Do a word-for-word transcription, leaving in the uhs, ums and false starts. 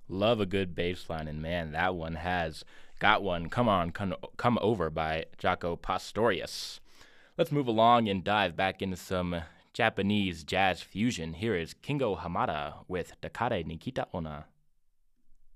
Love a good bass line, and man, that one has got one. Come on, come, come over by Jaco Pastorius. Let's move along and dive back into some Japanese jazz fusion. Here is Kingo Hamada with Dakare Nikita Ona.